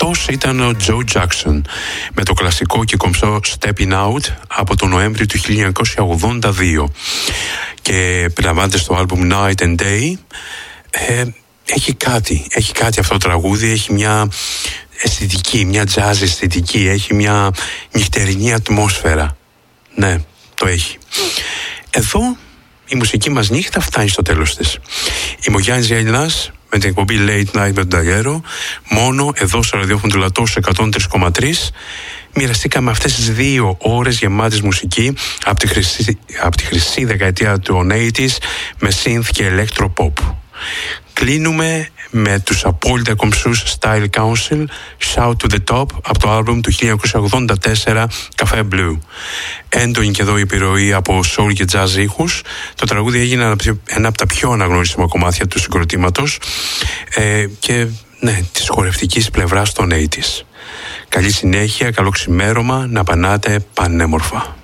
Αυτός ήταν ο Joe Jackson με το κλασικό και κομψό Stepping Out από τον Νοέμβριο του 1982, και περιλαμβάνεται στο άλμπουμ Night and Day. Έχει κάτι αυτό το τραγούδι, έχει μια αισθητική, μια jazz αισθητική, έχει μια νυχτερινή ατμόσφαιρα. Ναι, το έχει. Εδώ η μουσική μας νύχτα φτάνει στο τέλος της. Είμαι ο Γιάννης Γιαννάς με την εκπομπή Late Night με τον Ταγέρο, μόνο εδώ στο ραδιόφωνο του Λατός 103,3. Μοιραστήκαμε αυτές τις 2 ώρες γεμάτες μουσική από τη χρυσή δεκαετία του 80s με synth και electro pop. Κλείνουμε με τους απόλυτα κομψούς Style Council, Shout to the Top, από το άλμπουμ του 1984 Café Blue. Έντονη και εδώ η επιρροή από soul και jazz ήχους. Το τραγούδι έγινε ένα από τα πιο αναγνωρίσιμα κομμάτια του συγκροτήματος και ναι, της χορευτικής πλευράς των 80s. Καλή συνέχεια, καλό ξημέρωμα, να πανάτε πανέμορφα.